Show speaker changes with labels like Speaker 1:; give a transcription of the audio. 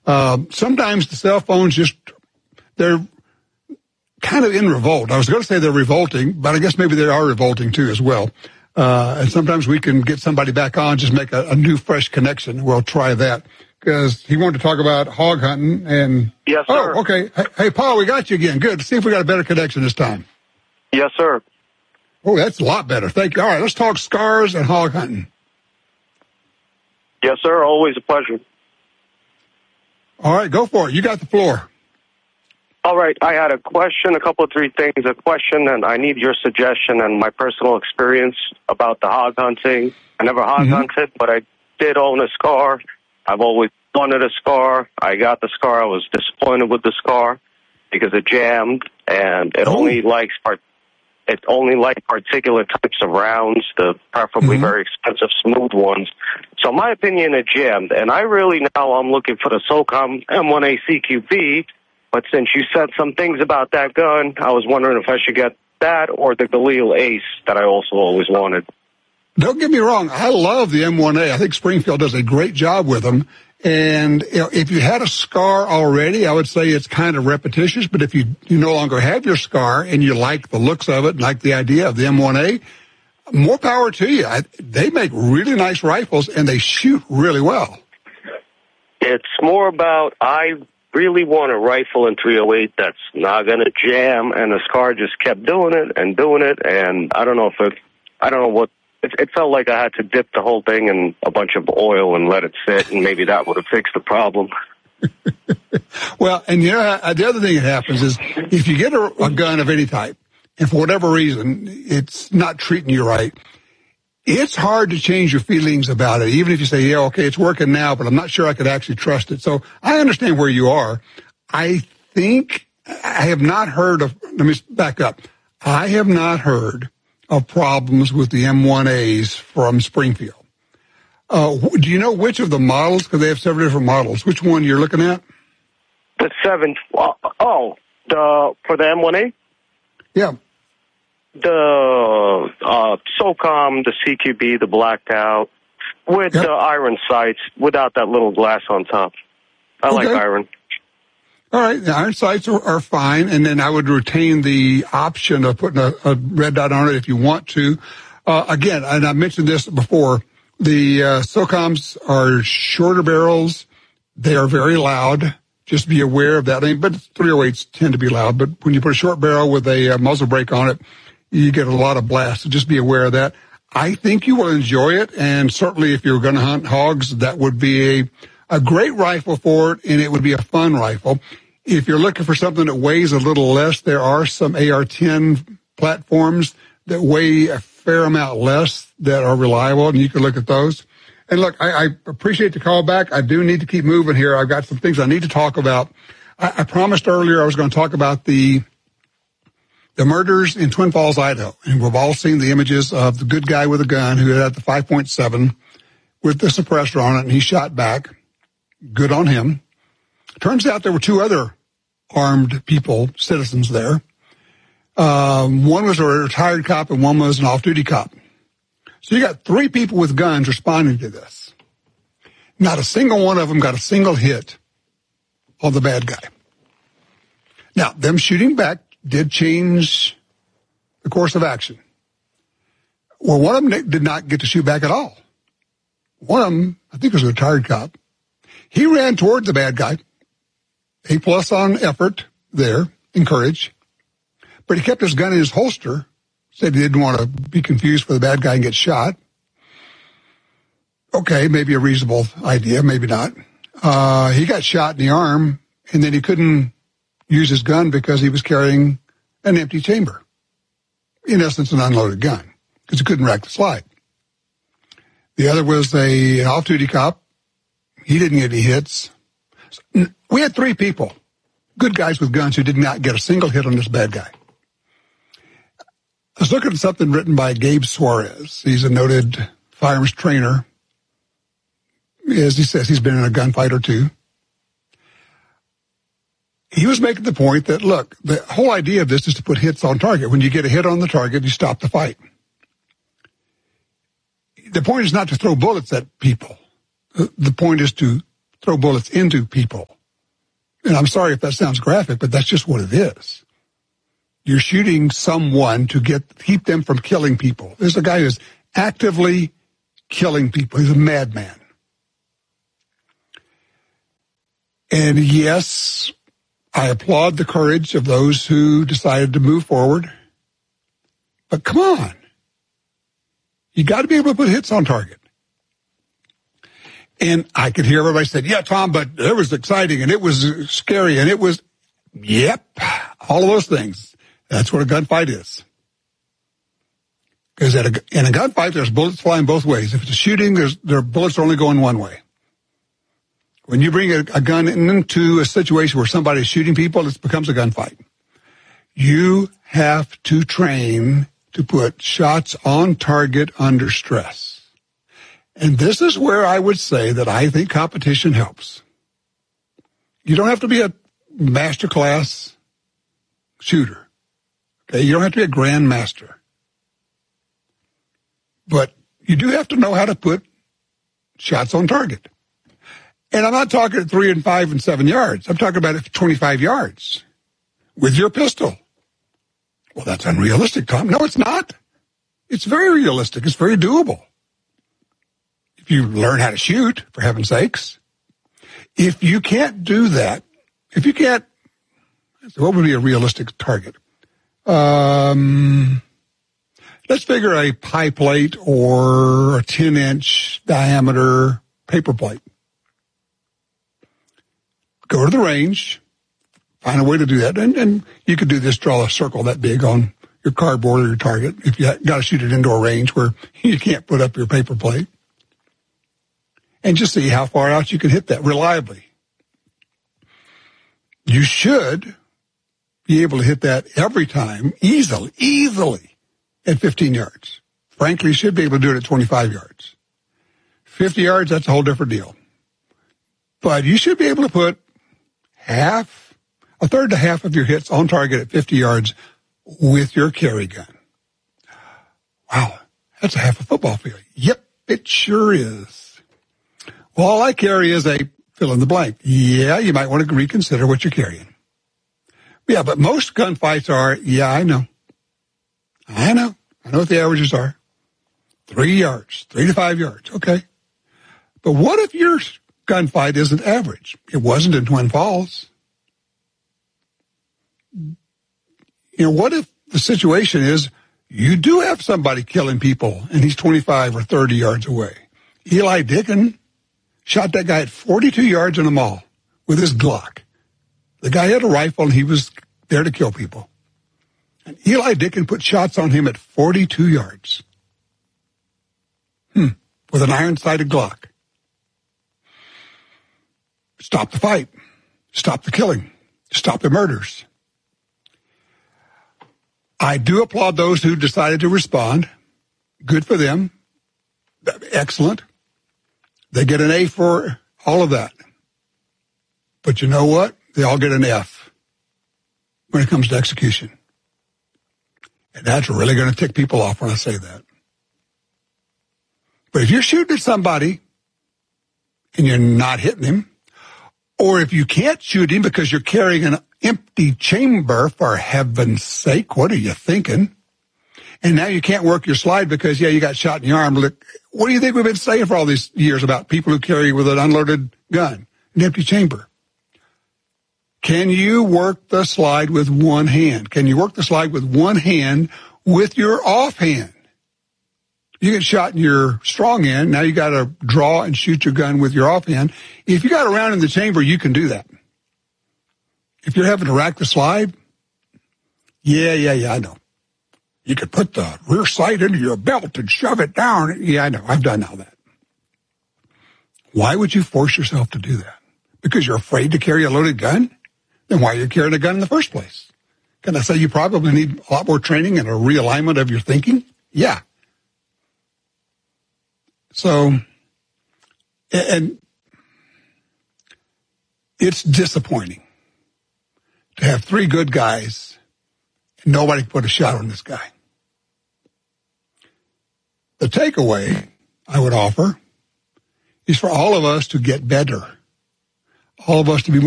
Speaker 1: Sometimes the cell phones they're kind of in revolt. I was going to say they're revolting, but I guess maybe they are revolting too as well. And sometimes we can get somebody back on, just make a new, fresh connection. We'll try that because he wanted to talk about hog hunting. And
Speaker 2: yes, sir.
Speaker 1: Oh, okay. Hey, Paul, we got you again. Good. Let's see if we got a better connection this time.
Speaker 2: Yes, sir.
Speaker 1: Oh, that's a lot better. Thank you. All right, let's talk scars and hog hunting.
Speaker 2: Yes, sir. Always a pleasure.
Speaker 1: All right, go for it. You got the floor.
Speaker 2: All right, I had a question, a couple of three things. A question, and I need your suggestion and my personal experience about the hog hunting. I never hog hunted, but I did own a scar. I've always wanted a scar. I got the scar. I was disappointed with the scar because it jammed, and it only likes particular types of rounds, the preferably very expensive smooth ones. So in my opinion, it jammed, and I really now I'm looking for the SOCOM M1A CQB. But since you said some things about that gun, I was wondering if I should get that or the Galil Ace that I also always wanted.
Speaker 1: Don't get me wrong. I love the M1A. I think Springfield does a great job with them. And if you had a scar already, I would say it's kind of repetitious. But if you no longer have your scar and you like the looks of it, and like the idea of the M1A, more power to you. They make really nice rifles, and they shoot really well.
Speaker 2: It's more about I really want a rifle in .308 that's not going to jam, and the scar just kept doing it, and I don't know what. It felt like I had to dip the whole thing in a bunch of oil and let it sit, and maybe that would have fixed the problem.
Speaker 1: Well, and the other thing that happens is if you get a gun of any type, and for whatever reason it's not treating you right, it's hard to change your feelings about it, even if you say, yeah, okay, it's working now, but I'm not sure I could actually trust it. So I understand where you are. I think I have not heard of, let me back up. I have not heard of problems with the M1As from Springfield. Do you know which of the models? Because they have several different models. Which one you're looking at?
Speaker 2: The for the M1A?
Speaker 1: Yeah.
Speaker 2: The SOCOM, the CQB, the blacked out, with the iron sights, without that little glass on top. I like iron.
Speaker 1: All right, the iron sights are fine, and then I would retain the option of putting a red dot on it if you want to. Again, and I mentioned this before, the SOCOMs are shorter barrels. They are very loud. Just be aware of that. But 308s tend to be loud. But when you put a short barrel with a muzzle brake on it, you get a lot of blast. So just be aware of that. I think you will enjoy it, and certainly if you're going to hunt hogs, that would be a great rifle for it, and it would be a fun rifle. If you're looking for something that weighs a little less, there are some AR-10 platforms that weigh a fair amount less that are reliable, and you can look at those. And look, I appreciate the call back. I do need to keep moving here. I've got some things I need to talk about. I promised earlier I was going to talk about the murders in Twin Falls, Idaho. And we've all seen the images of the good guy with a gun who had the 5.7 with the suppressor on it, and he shot back. Good on him. Turns out there were two other armed people, citizens there. One was a retired cop and one was an off-duty cop. So you got three people with guns responding to this. Not a single one of them got a single hit on the bad guy. Now, them shooting back did change the course of action. Well, one of them did not get to shoot back at all. One of them, I think it was a retired cop, he ran toward the bad guy. A+ on effort there, encourage. But he kept his gun in his holster, said he didn't want to be confused for the bad guy and get shot. Okay, maybe a reasonable idea, maybe not. He got shot in the arm, and then he couldn't use his gun because he was carrying an empty chamber. In essence, an unloaded gun, because he couldn't rack the slide. The other was an off-duty cop. He didn't get any hits. We had three people, good guys with guns, who did not get a single hit on this bad guy. I was looking at something written by Gabe Suarez. He's a noted firearms trainer. As he says, he's been in a gunfight or two. He was making the point that, look, the whole idea of this is to put hits on target. When you get a hit on the target, you stop the fight. The point is not to throw bullets at people. The point is to throw bullets into people. And I'm sorry if that sounds graphic, but that's just what it is. You're shooting someone to keep them from killing people. There's a guy who's actively killing people. He's a madman. And yes, I applaud the courage of those who decided to move forward. But come on. You got to be able to put hits on target. And I could hear everybody say, yeah, Tom, but it was exciting and it was scary and it was, yep, all of those things. That's what a gunfight is. Because in a gunfight, there's bullets flying both ways. If it's a shooting, their bullets are only going one way. When you bring a gun into a situation where somebody's shooting people, it becomes a gunfight. You have to train to put shots on target under stress. And this is where I would say that I think competition helps. You don't have to be a master class shooter. Okay, you don't have to be a grandmaster. But you do have to know how to put shots on target. And I'm not talking at 3 and 5 and 7 yards. I'm talking about at 25 yards with your pistol. Well, that's unrealistic, Tom. No, it's not. It's very realistic. It's very doable. If you learn how to shoot, for heaven's sakes. If you can't do that, if you can't, what would be a realistic target? Let's figure a pie plate or a 10-inch diameter paper plate. Go to the range, find a way to do that. And you could do this, draw a circle that big on your cardboard or your target if you got to shoot it indoor range where you can't put up your paper plate. And just see how far out you can hit that reliably. You should be able to hit that every time easily at 15 yards. Frankly, you should be able to do it at 25 yards. 50 yards, that's a whole different deal. But you should be able to put a third to half of your hits on target at 50 yards with your carry gun. Wow, that's a half a football field. Yep, it sure is. Well, all I carry is a fill in the blank. Yeah, you might want to reconsider what you're carrying. Yeah, but most gunfights are, yeah, I know what the averages are. 3 yards, 3 to 5 yards. Okay. But what if your gunfight isn't average? It wasn't in Twin Falls. What if the situation is you do have somebody killing people and he's 25 or 30 yards away? Eli Dicken shot that guy at 42 yards in a mall with his Glock. The guy had a rifle and he was there to kill people. And Eli Dicken put shots on him at 42 yards. With an iron-sighted Glock. Stop the fight. Stop the killing. Stop the murders. I do applaud those who decided to respond. Good for them. Excellent. They get an A for all of that. But you know what? They all get an F when it comes to execution. And that's really going to tick people off when I say that. But if you're shooting at somebody and you're not hitting him, or if you can't shoot him because you're carrying an empty chamber, for heaven's sake, what are you thinking? And now you can't work your slide because, you got shot in your arm. Look, what do you think we've been saying for all these years about people who carry with an unloaded gun, an empty chamber? Can you work the slide with one hand? Can you work the slide with one hand with your offhand? You get shot in your strong hand. Now you got to draw and shoot your gun with your offhand. If you got a round in the chamber, you can do that. If you're having to rack the slide, I know. You could put the rear sight into your belt and shove it down. Yeah, I know. I've done all that. Why would you force yourself to do that? Because you're afraid to carry a loaded gun? Then why are you carrying a gun in the first place? Can I say you probably need a lot more training and a realignment of your thinking? Yeah. So, and it's disappointing to have 3 good guys and nobody can put a shot on this guy. The takeaway I would offer is for all of us to get better. All of us to be more